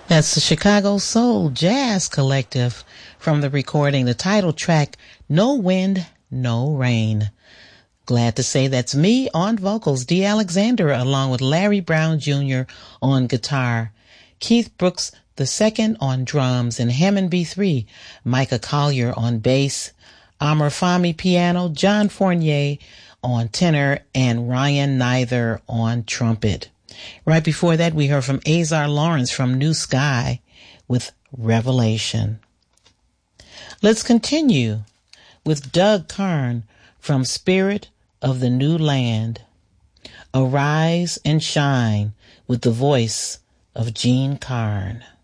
That's the Chicago Soul Jazz Collective from the recording, the title track, No Wind, No Rain. Glad to say that's me on vocals, Dee Alexander, along with Larry Brown Jr. on guitar, Keith Brooks II on drums, and Hammond B3, Micah Collier on bass, Amr Fahmy piano, John Fournier on tenor, and Ryan Neither on trumpet. Right before that, we heard from Azar Lawrence from New Sky with Revelation. Let's continue with Doug Karn from Spirit of the New Land. Arise and shine with the voice of Gene Karn.